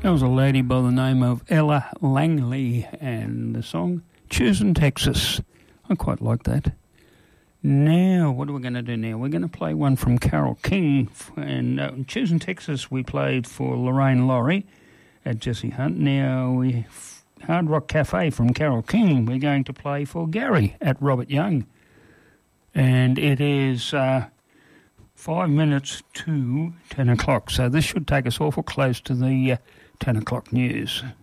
There was a lady by the name of Ella Langley and the song Choosing Texas. I quite like that. Now, what are we going to do now? We're going to play one from Carole King. And Choosing Texas we played for Lorraine Laurie at Jesse Hunt. Now, Hard Rock Cafe from Carole King we're going to play for Gary at Robert Young. And it is 5 minutes to 10 o'clock. So this should take us awful close to the 10 o'clock news.